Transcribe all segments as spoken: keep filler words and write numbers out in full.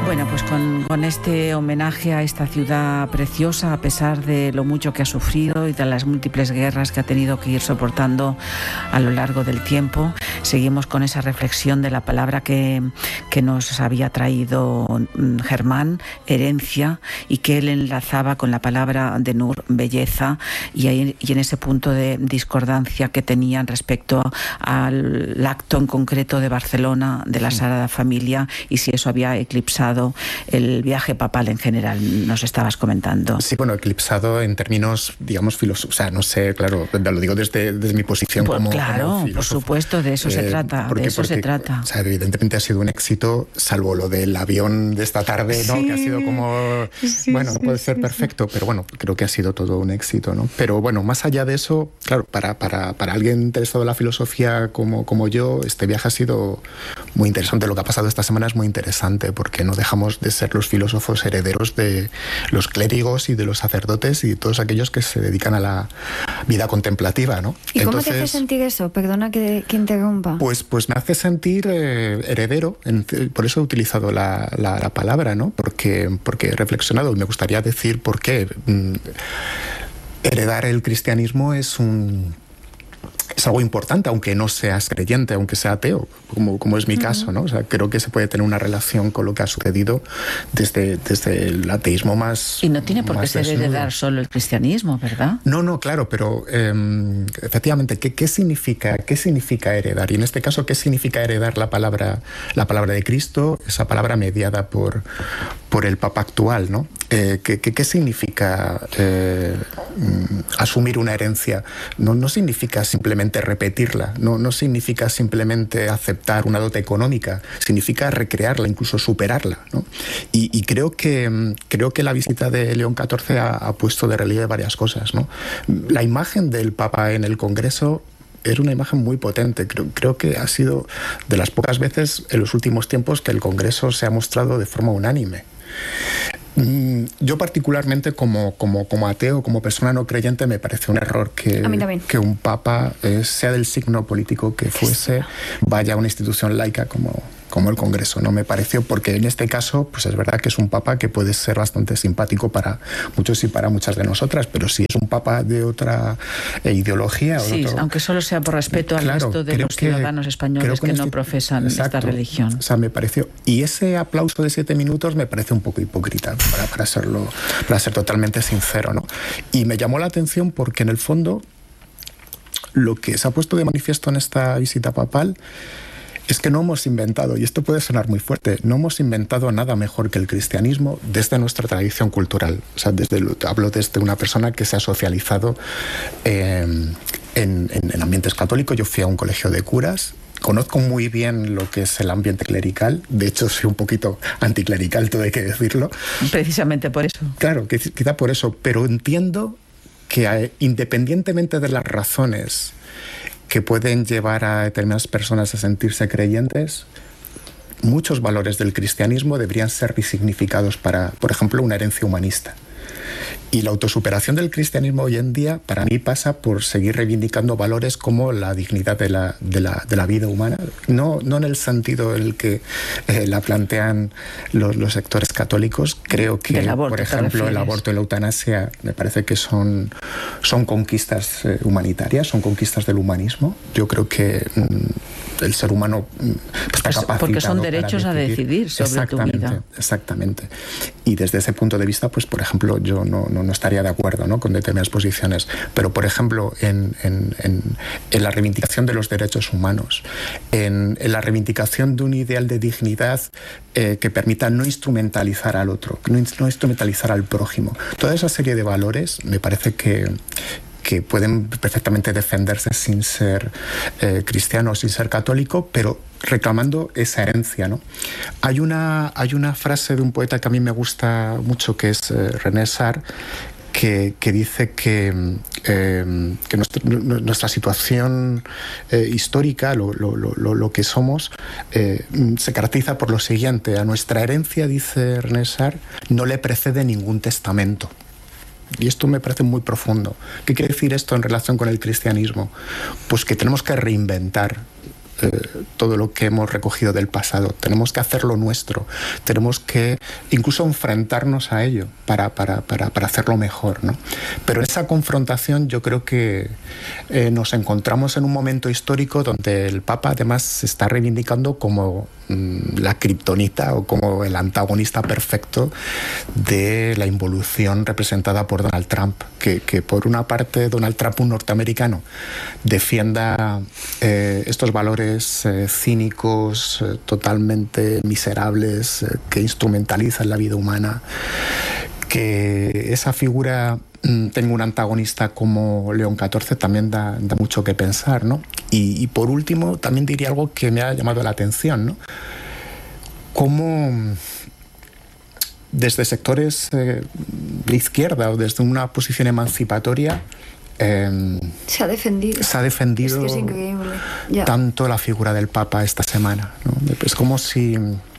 Bueno, pues con, con este homenaje a esta ciudad preciosa, a pesar de lo mucho que ha sufrido y de las múltiples guerras que ha tenido que ir soportando a lo largo del tiempo, seguimos con esa reflexión de la palabra que, que nos había traído Germán, herencia, y que él enlazaba con la palabra de Nur, belleza, y, ahí, y en ese punto de discordancia que tenían respecto al acto en concreto de Barcelona, de la Sagrada Familia, y si eso había eclipsado el viaje papal en general, nos estabas comentando. Sí, bueno, eclipsado en términos, digamos, filosóficos. O sea, no sé, claro, lo digo desde, desde mi posición pues como, claro, como por supuesto, de eso eh, se trata, porque, de eso porque, se trata. O sea, evidentemente ha sido un éxito, salvo lo del avión de esta tarde, ¿no? Sí, que ha sido como, sí, bueno, no sí, puede ser sí, perfecto, sí. Pero bueno, creo que ha sido todo un éxito, ¿no? Pero bueno, más allá de eso, claro, para, para, para alguien interesado en la filosofía como, como yo, este viaje ha sido muy interesante. Lo que ha pasado esta semana es muy interesante, porque no dejamos de ser los filósofos herederos de los clérigos y de los sacerdotes y todos aquellos que se dedican a la vida contemplativa, ¿no? ¿Y Entonces, cómo te hace sentir eso? Perdona que, que interrumpa. Pues, pues me hace sentir eh, heredero, en, por eso he utilizado la, la, la palabra, ¿no? Porque, porque he reflexionado y me gustaría decir por qué. Mm, heredar el cristianismo es un... es algo importante, aunque no seas creyente, aunque sea ateo, como, como es mi uh-huh. caso, ¿no? O sea, creo que se puede tener una relación con lo que ha sucedido desde, desde el ateísmo más... Y no tiene por qué ser heredar solo el cristianismo, ¿verdad? No, no, claro, pero eh, efectivamente, ¿qué, qué, significa, ¿qué significa heredar? Y en este caso, ¿qué significa heredar la palabra, la palabra de Cristo, esa palabra mediada por, por el Papa actual, ¿no? Eh, ¿qué, qué, ¿Qué significa eh, asumir una herencia? No, no significa simplemente repetirla, no, no significa simplemente aceptar una dote económica, significa recrearla, incluso superarla, ¿no? Y, y creo, que, creo que la visita de León catorce ha, ha puesto de relieve varias cosas, ¿no? La imagen del Papa en el Congreso era una imagen muy potente. Creo, creo que ha sido de las pocas veces en los últimos tiempos que el Congreso se ha mostrado de forma unánime. Yo particularmente como, como, como ateo, como persona no creyente, me parece un error que, que un papa, eh, sea del signo político que fuese, vaya a una institución laica como, como el Congreso. No me pareció, porque en este caso pues es verdad que es un papa que puede ser bastante simpático para muchos y para muchas de nosotras, pero si es un papa de otra eh, ideología... Sí, otro, aunque solo sea por respeto al claro, resto de los que, ciudadanos españoles que, que no este, profesan exacto, esta religión. O sea, me pareció... Y ese aplauso de siete minutos me parece un poco hipócrita, para, para, serlo, para ser totalmente sincero, ¿no? Y me llamó la atención porque en el fondo lo que se ha puesto de manifiesto en esta visita papal es que no hemos inventado, y esto puede sonar muy fuerte, no hemos inventado nada mejor que el cristianismo desde nuestra tradición cultural. O sea, desde, hablo desde una persona que se ha socializado eh, en, en, en ambientes católicos. Yo fui a un colegio de curas. Conozco muy bien lo que es el ambiente clerical. De hecho, soy un poquito anticlerical, todo hay que decirlo. Precisamente por eso. Claro, quizá por eso. Pero entiendo que independientemente de las razones que pueden llevar a determinadas personas a sentirse creyentes, muchos valores del cristianismo deberían ser resignificados para, por ejemplo, una herencia humanista. Y la autosuperación del cristianismo hoy en día, para mí, pasa por seguir reivindicando valores como la dignidad de la, de la, de la vida humana, no, no en el sentido en el que eh, la plantean los, los sectores católicos. Creo que, aborto, por ejemplo, el aborto y la eutanasia me parece que son, son conquistas eh, humanitarias, son conquistas del humanismo. Yo creo que mm, el ser humano mm, está capacitado. Porque son derechos a decidir sobre tu vida. Exactamente. Y desde ese punto de vista, pues, por ejemplo, yo no, no no estaría de acuerdo, ¿no?, con determinadas posiciones, pero por ejemplo en, en, en, en la reivindicación de los derechos humanos, en, en la reivindicación de un ideal de dignidad eh, que permita no instrumentalizar al otro, no, no instrumentalizar al prójimo, toda esa serie de valores me parece que que pueden perfectamente defenderse sin ser eh, cristiano, sin ser católico, pero reclamando esa herencia, ¿no? Hay una, hay una frase de un poeta que a mí me gusta mucho, que es eh, René Char, que, que dice que, eh, que nuestra, nuestra situación eh, histórica, lo, lo, lo, lo que somos, eh, se caracteriza por lo siguiente: a nuestra herencia, dice René Char, no le precede ningún testamento. Y esto me parece muy profundo. ¿Qué quiere decir esto en relación con el cristianismo? Pues que tenemos que reinventar eh, todo lo que hemos recogido del pasado, tenemos que hacerlo nuestro, tenemos que incluso enfrentarnos a ello para, para, para, para hacerlo mejor, ¿no? Pero esa confrontación yo creo que eh, nos encontramos en un momento histórico donde el Papa además se está reivindicando como mmm, la kriptonita o como el antagonista perfecto de la involución representada por Donald Trump, que, que por una parte Donald Trump, un norteamericano, defienda eh, estos valores eh, cínicos, eh, totalmente miserables, eh, que instrumentalizan la vida humana, que esa figura mmm, tenga un antagonista como León catorce también da, da mucho que pensar, ¿no? Y, y por último también diría algo que me ha llamado la atención, ¿no? Cómo desde sectores eh, de izquierda o desde una posición emancipatoria eh, se ha defendido, se ha defendido es que es increíble. Ya. Tanto la figura del Papa esta semana, ¿no? Es como si...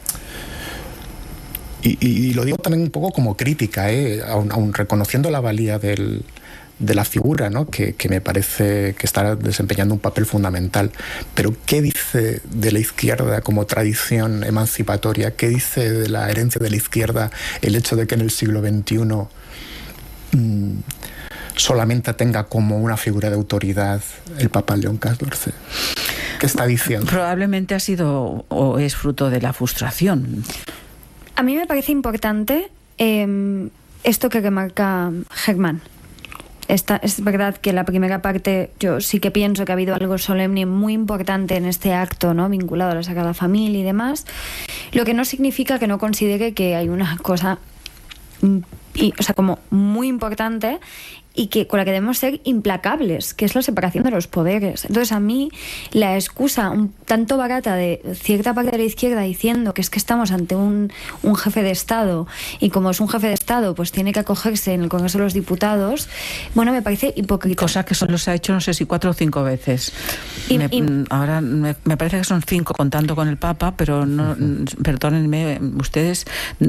Y, y, y lo digo también un poco como crítica, ¿eh? aun, aun reconociendo la valía del, de la figura, ¿no? que, que me parece que está desempeñando un papel fundamental. Pero ¿qué dice de la izquierda como tradición emancipatoria? ¿Qué dice de la herencia de la izquierda el hecho de que en el siglo veintiuno mmm, solamente tenga como una figura de autoridad el Papa León catorce? ¿Qué está diciendo? Probablemente ha sido o es fruto de la frustración. A mí me parece importante eh, esto que remarca Germán. Esta, es verdad que la primera parte yo sí que pienso que ha habido algo solemne muy importante en este acto, ¿no? Vinculado a la Sagrada Familia y demás, lo que no significa que no considere que hay una cosa y, o sea, como muy importante y que con la que debemos ser implacables, que es la separación de los poderes. Entonces, a mí la excusa un tanto barata de cierta parte de la izquierda diciendo que es que estamos ante un, un jefe de Estado y como es un jefe de Estado pues tiene que acogerse en el Congreso de los Diputados, bueno, me parece hipócrita. Cosa que solo se ha hecho no sé si cuatro o cinco veces. Y, me, y, ahora me, me parece que son cinco contando con el Papa, pero no, uh-huh. perdónenme ustedes,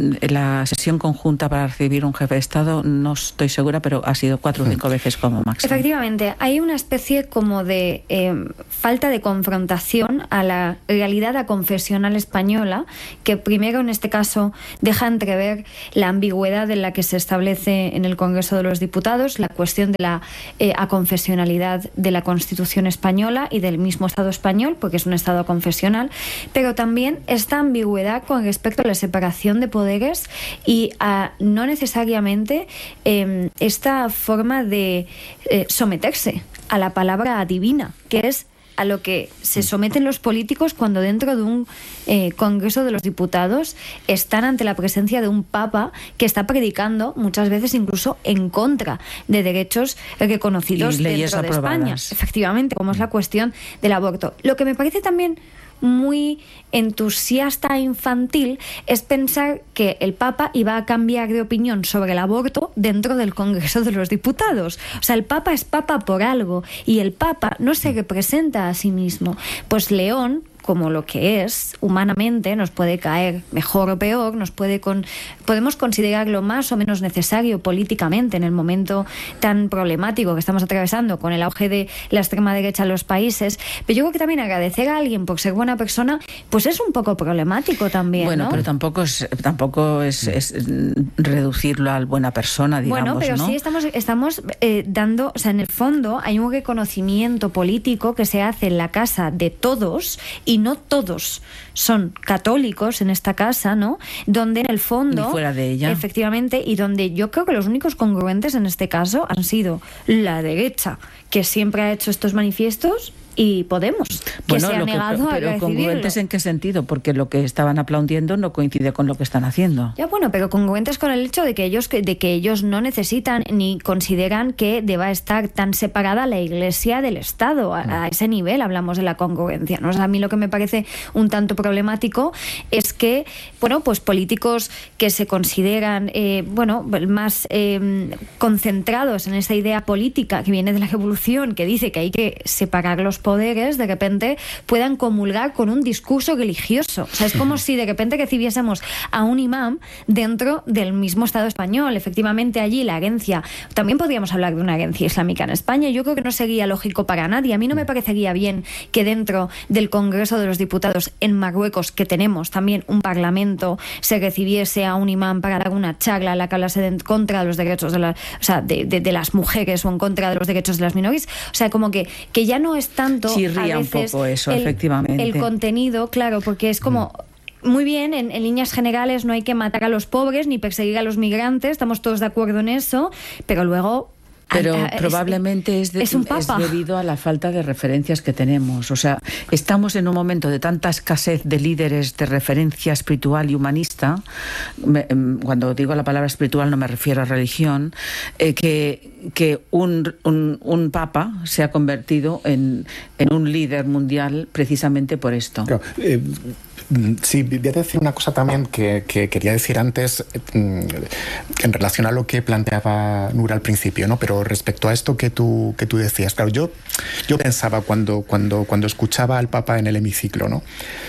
la sesión conjunta para recibir un jefe de Estado no estoy segura, pero ha sido cuatro o cinco veces como máximo. Efectivamente, hay una especie como de eh, falta de confrontación a la realidad aconfesional española, que primero en este caso deja entrever la ambigüedad en la que se establece en el Congreso de los Diputados, la cuestión de la eh, aconfesionalidad de la Constitución española y del mismo Estado español, porque es un Estado aconfesional, pero también esta ambigüedad con respecto a la separación de poderes y a no necesariamente eh, esta forma de eh, someterse a la palabra divina, que es a lo que se someten los políticos cuando dentro de un eh, Congreso de los Diputados están ante la presencia de un Papa que está predicando muchas veces incluso en contra de derechos reconocidos y leyes dentro de aprobadas. España. Efectivamente, como es la cuestión del aborto. Lo que me parece también muy entusiasta e infantil es pensar que el Papa iba a cambiar de opinión sobre el aborto dentro del Congreso de los Diputados. O sea, el Papa es Papa por algo y el Papa no se representa a sí mismo. Pues León, como lo que es, humanamente, nos puede caer mejor o peor, nos puede con, podemos considerarlo más o menos necesario políticamente en el momento tan problemático que estamos atravesando con el auge de la extrema derecha en los países, pero yo creo que también agradecer a alguien por ser buena persona, pues es un poco problemático también, bueno, ¿no? pero tampoco es tampoco es, es reducirlo a buena persona, digamos, bueno, pero ¿no? sí estamos, estamos eh, dando, o sea, en el fondo hay un reconocimiento político que se hace en la casa de todos y no todos son católicos en esta casa, ¿no? Donde en el fondo... Ni fuera de ella. Efectivamente, y donde yo creo que los únicos congruentes en este caso han sido la derecha, que siempre ha hecho estos manifiestos, y Podemos, que bueno, se ha lo negado que, a pero recibirlo. ¿congruentes en qué sentido? Porque lo que estaban aplaudiendo no coincide con lo que están haciendo. Ya, bueno, pero congruentes con el hecho de que ellos de que ellos no necesitan ni consideran que deba estar tan separada la Iglesia del Estado. A, a ese nivel hablamos de la congruencia, ¿no? O sea, a mí lo que me parece un tanto problemático es que, bueno, pues políticos que se consideran, eh, bueno, más eh, concentrados en esa idea política que viene de la revolución, que dice que hay que separar los poderes de repente puedan comulgar con un discurso religioso. O sea, es como si de repente recibiésemos a un imán dentro del mismo Estado español. Efectivamente, allí la herencia, también podríamos hablar de una herencia islámica en España. Yo creo que no sería lógico para nadie. A mí no me parecería bien que dentro del Congreso de los Diputados en Marruecos, que tenemos también un parlamento, se recibiese a un imán para dar una charla a la que hablase de, en contra de los derechos de, la, o sea, de, de, de las mujeres o en contra de los derechos de las minorías. O sea, como que, que ya no es tanto Chirría a veces un poco eso, el, efectivamente. el contenido, claro, porque es como... Muy bien, en, en líneas generales no hay que matar a los pobres ni perseguir a los migrantes, estamos todos de acuerdo en eso, pero luego... Pero a, a, probablemente es, de, es, un papa. es debido a la falta de referencias que tenemos. O sea, estamos en un momento de tanta escasez de líderes de referencia espiritual y humanista. Me, cuando digo la palabra espiritual no me refiero a religión, eh, que, que un, un, un papa se ha convertido en, en un líder mundial precisamente por esto. Claro, eh, Sí, voy a decir una cosa también que, que quería decir antes en relación a lo que planteaba Nura al principio, ¿no? Pero respecto a esto que tú, que tú decías, claro, yo, yo pensaba cuando, cuando, cuando escuchaba al Papa en el hemiciclo, ¿no?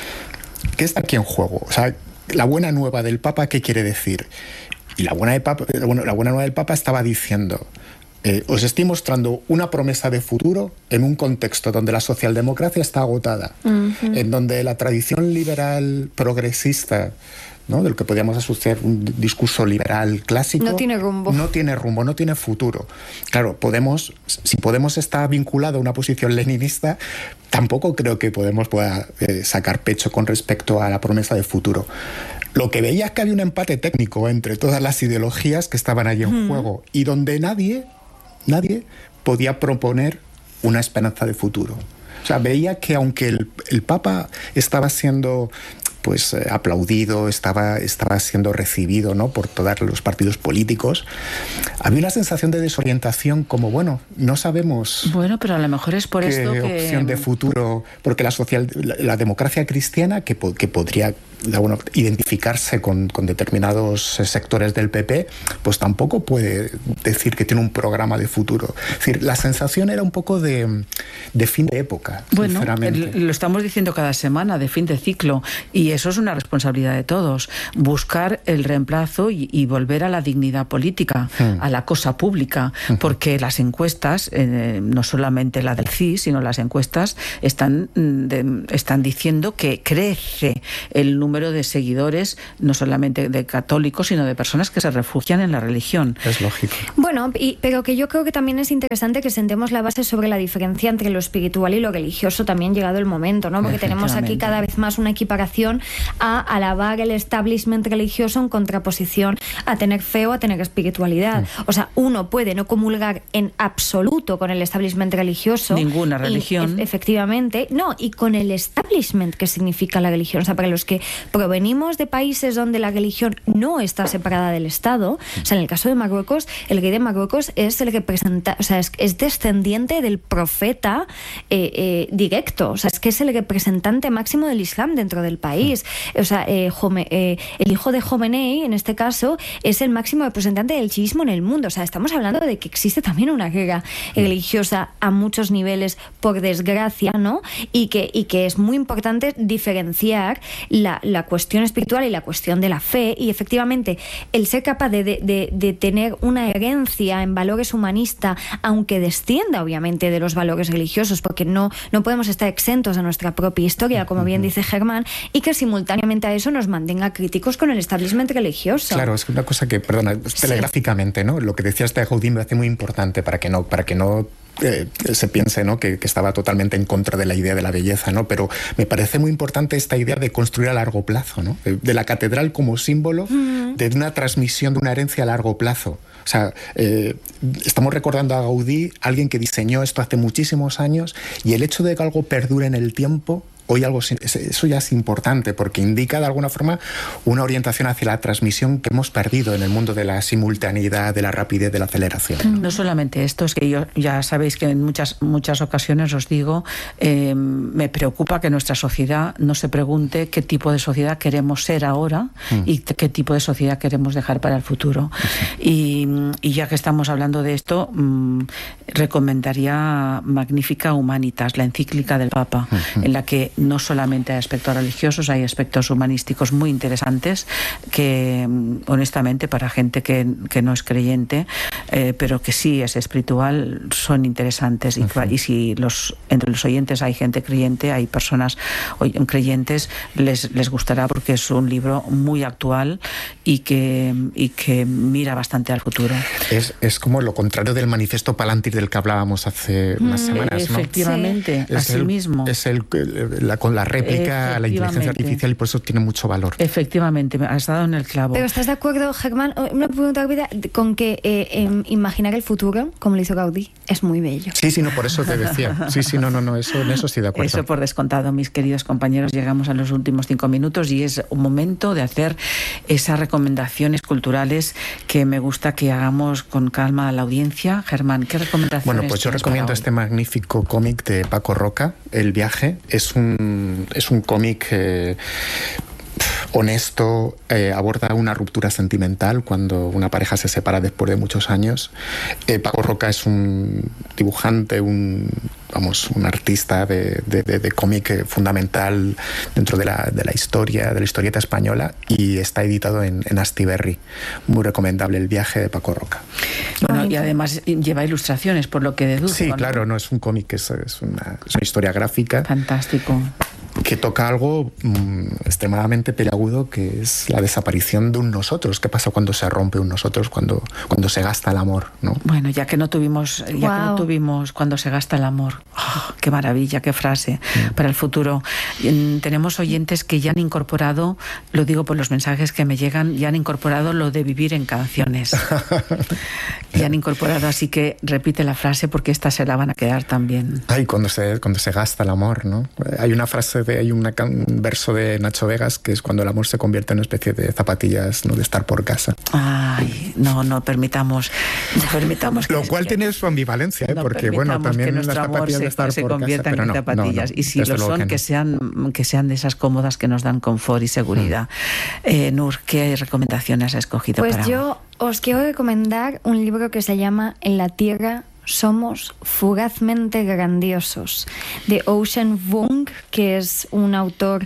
¿Qué está aquí en juego? O sea, la buena nueva del Papa, ¿qué quiere decir? Y la buena, de Papa, bueno, la buena nueva del Papa estaba diciendo... Eh, os estoy mostrando una promesa de futuro en un contexto donde la socialdemocracia está agotada, uh-huh. en donde la tradición liberal progresista, ¿no?, del que podríamos asociar un discurso liberal clásico, no tiene rumbo. No tiene rumbo, no tiene futuro. Claro, Podemos, si Podemos está vinculado a una posición leninista, tampoco creo que Podemos pueda eh, sacar pecho con respecto a la promesa de futuro. Lo que veía es que había un empate técnico entre todas las ideologías que estaban allí en uh-huh. juego y donde nadie... Nadie podía proponer una esperanza de futuro. O sea, veía que aunque el, el Papa estaba siendo pues eh, aplaudido, estaba, estaba siendo recibido, ¿no?, por todos los partidos políticos, había una sensación de desorientación como, bueno, no sabemos... Bueno, pero a lo mejor es por qué esto que... opción de futuro... Porque la, social, la, la democracia cristiana, que, que podría bueno, identificarse con, con determinados sectores del P P, pues tampoco puede decir que tiene un programa de futuro. Es decir, la sensación era un poco de, de fin de época, bueno, sinceramente. Bueno, lo estamos diciendo cada semana, de fin de ciclo, y eso es una responsabilidad de todos. Buscar el reemplazo y, y volver a la dignidad política, hmm. a la cosa pública, hmm. porque las encuestas, eh, no solamente la del C I S, sino las encuestas, están, de, están diciendo que crece el número de seguidores, no solamente de católicos, sino de personas que se refugian en la religión. Es lógico. Bueno, y, pero que yo creo que también es interesante que sentemos la base sobre la diferencia entre lo espiritual y lo religioso, también llegado el momento, ¿no? Porque tenemos aquí cada vez más una equiparación a alabar el establishment religioso en contraposición a tener fe o a tener espiritualidad. Mm. O sea, uno puede no comulgar en absoluto con el establishment religioso. Ninguna religión. Y, e- efectivamente. No, y con el establishment que significa la religión. O sea, para los que provenimos de países donde la religión no está separada del Estado, o sea, en el caso de Marruecos, el rey de Marruecos es el representa, o sea, es, es descendiente del profeta eh, eh, directo. O sea, es que es el representante máximo del Islam dentro del país. O sea, eh, Jome, eh, el hijo de Jomenei, en este caso, es el máximo representante del chiismo en el mundo. O sea, estamos hablando de que existe también una guerra religiosa a muchos niveles, por desgracia, ¿no? Y que, y que es muy importante diferenciar la, la cuestión espiritual y la cuestión de la fe, y efectivamente el ser capaz de, de, de, de tener una herencia en valores humanistas, aunque descienda obviamente de los valores religiosos, porque no, no podemos estar exentos de nuestra propia historia, como bien dice Germán, y que simultáneamente a eso nos mantenga críticos con el establishment religioso. Claro, es una cosa que, perdona, telegráficamente, sí. ¿no? Lo que decías de Gaudí me hace muy importante para que no, para que no Eh, se piense, ¿no?, que, que estaba totalmente en contra de la idea de la belleza, ¿no? Pero me parece muy importante esta idea de construir a largo plazo, ¿no? De, de la catedral como símbolo mm. de una transmisión de una herencia a largo plazo. O sea, eh, estamos recordando a Gaudí, alguien que diseñó esto hace muchísimos años, y el hecho de que algo perdure en el tiempo hoy algo, eso ya es importante porque indica de alguna forma una orientación hacia la transmisión que hemos perdido en el mundo de la simultaneidad, de la rapidez, de la aceleración. No solamente esto, es que yo ya sabéis que en muchas, muchas ocasiones os digo, eh, me preocupa que nuestra sociedad no se pregunte qué tipo de sociedad queremos ser ahora mm. y qué tipo de sociedad queremos dejar para el futuro. Sí. Y, y ya que estamos hablando de esto, mmm, recomendaría Magnifica Humanitas, la encíclica del Papa, uh-huh. en la que no solamente hay aspectos religiosos, hay aspectos humanísticos muy interesantes que, honestamente, para gente que, que no es creyente, eh, pero que sí es espiritual, son interesantes. Uh-huh. Y, y si los, entre los oyentes hay gente creyente, hay personas creyentes, les, les gustará porque es un libro muy actual y que, y que mira bastante al futuro. Es, es como lo contrario del manifiesto Palantir del que hablábamos hace unas mm, semanas, ¿no? Efectivamente, sí. así el, mismo. Es el, la, con la réplica a la inteligencia artificial y por eso tiene mucho valor. Efectivamente, has dado en el clavo. Pero ¿estás de acuerdo, Germán? Una pregunta rápida, con que eh, eh, imaginar el futuro, como lo hizo Gaudí, es muy bello. Sí, sí, no, por eso te decía. Sí, sí, no, no, no, eso, en eso estoy de acuerdo. Eso por descontado, mis queridos compañeros, llegamos a los últimos cinco minutos y es un momento de hacer esas recomendaciones culturales que me gusta que hagamos con calma a la audiencia. Germán, ¿qué recomendaciones? Bueno, pues yo recomiendo este magnífico cómic de Paco Roca, El viaje. Es un, es un cómic eh, honesto, eh, aborda una ruptura sentimental cuando una pareja se separa después de muchos años. Eh, Paco Roca es un dibujante, un vamos, un artista de, de, de, de cómic fundamental dentro de la, de la historia, de la historieta española, y está editado en, en Astiberri. Muy recomendable, El viaje de Paco Roca. Bueno, y además lleva ilustraciones, por lo que deduzco. Sí, ¿no? Claro, no es un cómic, es, es, una, es una historia gráfica. Fantástico. Que toca algo mmm, extremadamente peliagudo, que es la desaparición de un nosotros. ¿Qué pasa cuando se rompe un nosotros, cuando, cuando se gasta el amor, ¿no? Bueno, ya que no tuvimos, ya wow. que no tuvimos cuando se gasta el amor. Oh, qué maravilla, qué frase mm. para el futuro. Tenemos oyentes que ya han incorporado, lo digo por los mensajes que me llegan, ya han incorporado lo de vivir en canciones. Ya han incorporado, así que repite la frase porque esta se la van a quedar también. Ay, cuando se, cuando se gasta el amor, ¿no? Hay una frase de, hay una, un verso de Nacho Vegas que es cuando el amor se convierte en una especie de zapatillas, ¿no? De estar por casa. Ay, no, no permitamos, no permitamos lo cual que, tiene su ambivalencia, ¿eh? No porque bueno, también las zapatillas se, de estar se por conviertan casa, en no, zapatillas. no, no, y si lo son, que, no. que sean que sean de esas cómodas que nos dan confort y seguridad. Mm. Eh, Nur, ¿qué recomendaciones has escogido pues para yo hoy? Os quiero recomendar un libro que se llama En la Tierra somos fugazmente grandiosos, de Ocean Vuong, que es un autor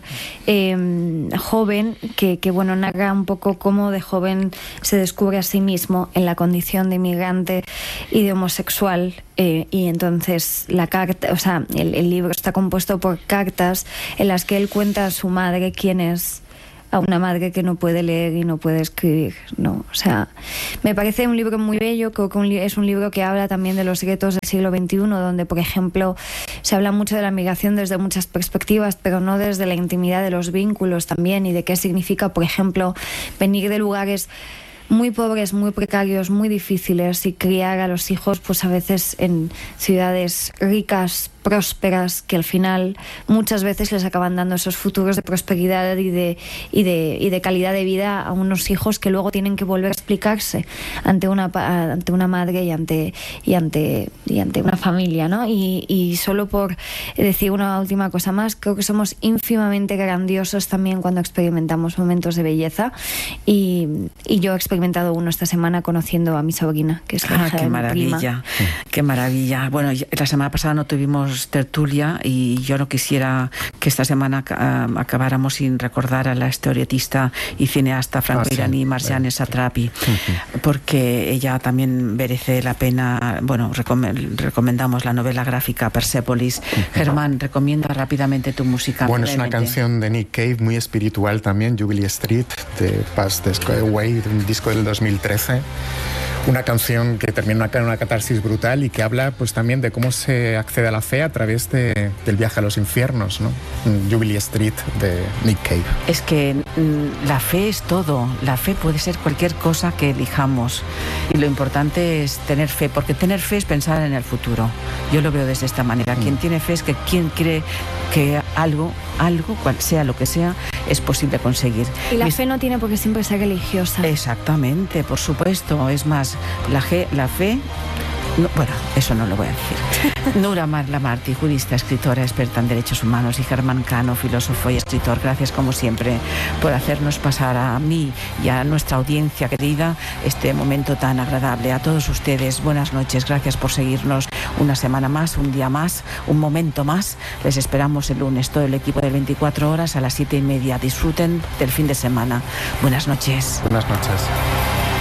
eh, joven que, que bueno, narra un poco cómo de joven se descubre a sí mismo en la condición de inmigrante y de homosexual. Eh, y entonces la carta, o sea, el, el libro está compuesto por cartas en las que él cuenta a su madre quién es, a una madre que no puede leer y no puede escribir, ¿no? O sea, me parece un libro muy bello. Creo que un li- es un libro que habla también de los retos del siglo veintiuno, donde, por ejemplo, se habla mucho de la migración desde muchas perspectivas, pero no desde la intimidad de los vínculos también, y de qué significa, por ejemplo, venir de lugares muy pobres, muy precarios, muy difíciles, y criar a los hijos pues a veces en ciudades ricas, prósperas, que al final muchas veces les acaban dando esos futuros de prosperidad y de, y de, y de calidad de vida a unos hijos que luego tienen que volver a explicarse ante una, ante una madre y ante, y ante, y ante una familia, ¿no? Y, y solo por decir una última cosa más, creo que somos ínfimamente grandiosos también cuando experimentamos momentos de belleza, y, y yo he experimentado uno esta semana conociendo a mi sobrina, que es la ah, hija qué de maravilla, mi prima. Qué maravilla. Bueno, la semana pasada no tuvimos tertulia y yo no quisiera que esta semana uh, acabáramos sin recordar a la historietista y cineasta franco-iraní ah, sí. Marjane Satrapi, uh-huh. porque ella también merece la pena. Bueno, recom- recomendamos la novela gráfica Persepolis. Uh-huh. Germán, recomienda rápidamente tu música. Bueno, es una canción de Nick Cave muy espiritual también, Jubilee Street, de Past the Square Way, un disco del dos mil trece. Una canción que termina en una catarsis brutal y que habla pues también de cómo se accede a la fe a través de, del viaje a los infiernos, ¿no? Jubilee Street de Nick Cave. Es que mm, la fe es todo. La fe puede ser cualquier cosa que elijamos. Y lo importante es tener fe, porque tener fe es pensar en el futuro. Yo lo veo desde esta manera. Mm. Quien tiene fe es que quien cree que algo algo, cual sea lo que sea, es posible conseguir. Y la Mis... fe no tiene por qué siempre ser religiosa. Exactamente, por supuesto. Es más, la, ge, la fe... No, bueno, eso no lo voy a decir. Nura Lamarty, jurista, escritora, experta en derechos humanos, y Germán Cano, filósofo y escritor. Gracias, como siempre, por hacernos pasar a mí y a nuestra audiencia querida este momento tan agradable. A todos ustedes, buenas noches. Gracias por seguirnos una semana más, un día más, un momento más. Les esperamos el lunes, todo el equipo de veinticuatro horas a las siete y media. Disfruten del fin de semana. Buenas noches. Buenas noches.